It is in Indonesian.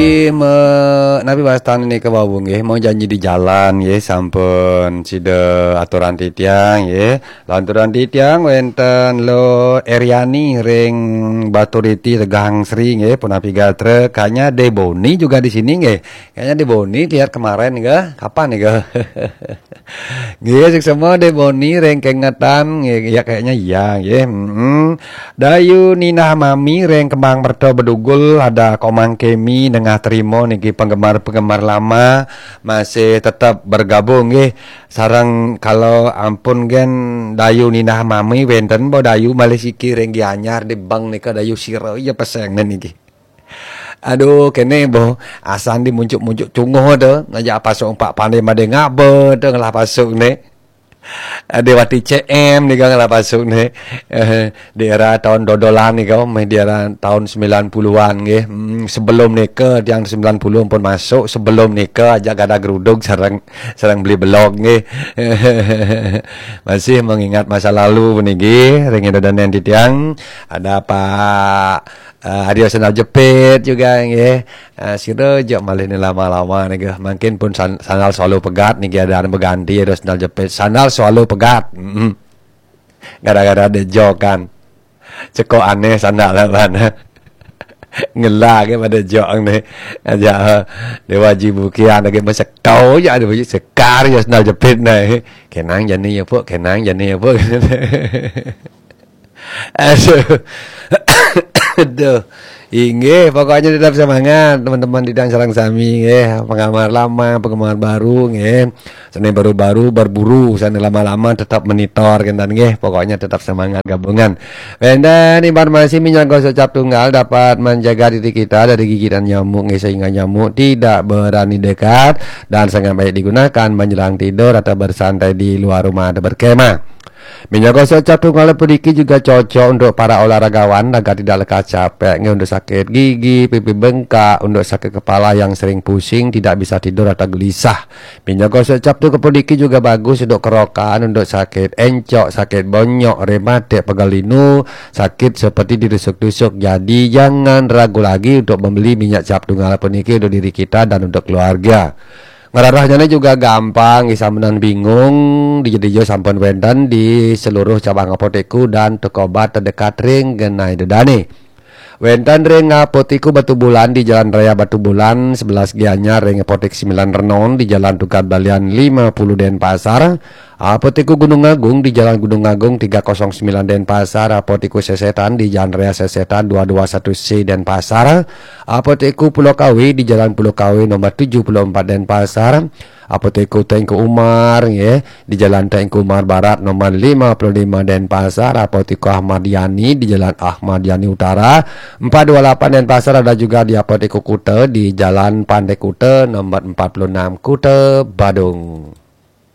nggih nabi wastan ini ke bawung nggih mau janji di jalan nggih sampun sida aturan titiang nggih. Lanturan titiang wenten lo Eriani ring Baturiti Tegang Sri nggih pun api gatre kayaknya Deboni juga di sini nggih. Kayaknya Deboni lihat kemarin nggih. Kapan nih nggih? Nggih semua Deboni ring kengetan nggih ya kayaknya iya nggih. Dayu Nina Mami ring Kembang Merto Bedugul ada Komang Kemi nengah terima niki penggemar-penggemar lama masih tetap bergabung nggih. Sarang kalau ampun gen Dayu Nina Mami wenten bo Dayu Malesiki ring Gianyar di bang nika Dayu Siro ya peseng niki. Aduh kene bo asan di muncuk-muncuk cunguh de ngajak pasuk Pak Pandai made ngabe de ngelah pasuk ne. Dewati CM nih kan lah pasuk nih di era tahun dodolan nih kan di era tahun 90-an nggih. Sebelum nikah yang 90 pun masuk sebelum nikah aja gada geruduk sareng beli belog nggih. Masih mengingat masa lalu niki ring dodonan titiang ada Pak Adio Sendal Jepit juga nggih. Sirejo malih ni lama-lama nih mungkin pun sandal selalu pegat nih ada berganti Adio Sendal Jepit sandal selalu pegat. Gara-gara ada jokan ceko aneh sandal mana ngelah ke pada jok nih aja dewa jibukian lagi masa kau ya ada baju sekar ya Sendal Jepit nih kenang jani ya pok kenang jani ya pok. Aduh, inggih pokoknya tetap semangat teman-teman di Dang Sarang Sami nggih, penggemar lama, penggemar baru nggih. Seni baru-baru berburu, seni lama-lama tetap monitor kentan nggih. Pokoknya tetap semangat gabungan. Dan informasi minyak gosok cap tunggal dapat menjaga diri kita dari gigitan nyamuk nggih sehingga nyamuk tidak berani dekat dan sangat baik digunakan menjelang tidur atau bersantai di luar rumah atau berkemah. Minyak gosok cap tunggal pediki juga cocok untuk para olahragawan agar tidak lekas capek, untuk sakit gigi, pipi bengkak, untuk sakit kepala yang sering pusing, tidak bisa tidur atau gelisah. Minyak gosok cap tunggal pediki juga bagus untuk kerokan, untuk sakit encok, sakit bonyok, rematik, pegalinu, sakit seperti ditusuk-tusuk. Jadi jangan ragu lagi untuk membeli minyak cap tunggal pediki untuk diri kita dan untuk keluarga. Ngerarahnya juga gampang, isamenan bingung, dijo sampun wenten di seluruh cabang apoteku dan toko obat terdekat ring genai dedane. Wenten ring apoteku Batu Bulan di Jalan Raya Batu Bulan, 11 Gianyar ring apotek 9 Renon di Jalan Tukar Balian 50 Denpasar. Apoteku Gunung Agung di Jalan Gunung Agung 309 Denpasar. Apoteku Sesetan di Jalan Raya Sesetan 221C Denpasar. Apoteku Pulau Kawi di Jalan Pulau Kawi nomor 74 Denpasar. Apoteku Tengku Umar ya, di Jalan Tengku Umar Barat nomor 55 Denpasar. Apoteku Ahmad Yani di Jalan Ahmad Yani Utara 428 Denpasar. Ada juga di Apoteku Kute di Jalan Pandai Kute nomor 46 Kute Badung.